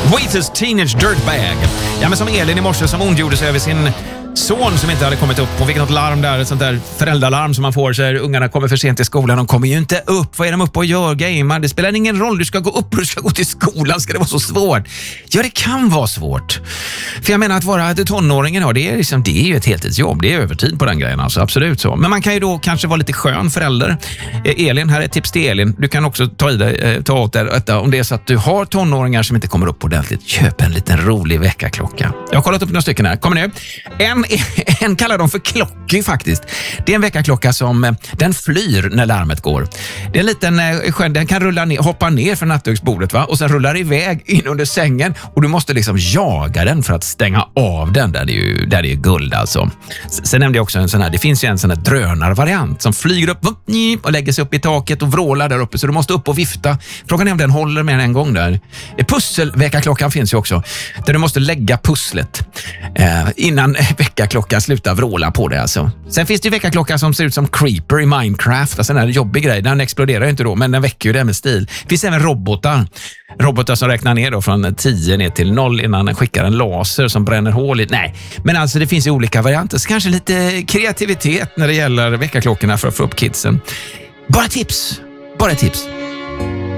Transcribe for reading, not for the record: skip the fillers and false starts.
Waiters Teenage Dirtbag. Ja, men som Elin i morse som ondgjorde sig över sin son som inte hade kommit upp och fick något larm där, ett sånt där föräldralarm som man får så här, ungarna kommer för sent till skolan, de kommer ju inte upp. Vad är de uppe och gör? Gamar? Det spelar ingen roll, du ska gå upp och du ska gå till skolan, ska det vara så svårt? Ja, det kan vara svårt. För jag menar att vara tonåringen, ja, det är ju ett heltidsjobb, det är övertid på den grejen, alltså, absolut så. Men man kan ju då kanske vara lite skön förälder. Elin, här är ett tips till Elin. Du kan också ta åt dig om det är så att du har tonåringar som inte kommer upp ordentligt. Köp en liten rolig väckarklocka. Jag har kollat upp några stycken här. Kommer nu. En kallar de för Klocky faktiskt. Det är en väckarklocka som den flyr när larmet går. Det är en liten den kan hoppa ner från nattduksbordet, va? Och sen rullar iväg in under sängen och du måste liksom jaga den för att stänga av den. Där det är guld alltså. Sen nämnde jag också en sån här, det finns ju en sån här drönarvariant som flyger upp och lägger sig upp i taket och vrålar där uppe, så du måste upp och vifta. Frågan är om den håller mer än en gång där. Pusselväckarklockan finns ju också, där du måste lägga pusslet innan väckarklockan slutar vråla på det alltså. Sen finns det ju väckarklockan som ser ut som Creeper i Minecraft, alltså en här jobbig grej. Den exploderar ju inte då, men den väcker ju det med stil. Det finns även robotar som räknar ner då från 10 ner till 0 innan den skickar en laser som bränner hål i. Nej, men alltså det finns ju olika varianter, så kanske lite kreativitet när det gäller väckarklockorna för att få upp kidsen. Bara tips.